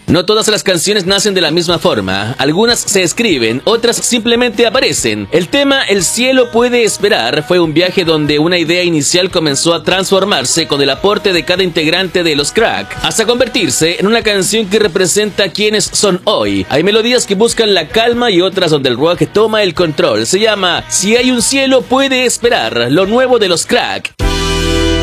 No todas las canciones nacen de la misma forma, algunas se escriben, otras simplemente aparecen. El tema El cielo puede esperar fue un viaje donde una idea inicial comenzó a transformarse con el aporte de cada integrante de Los Crack, hasta convertirse en una canción que representa quiénes son hoy. Hay melodías que buscan la calma y otras donde el rock toma el control. Se llama Si hay un cielo puede esperar, lo nuevo de Los Crack.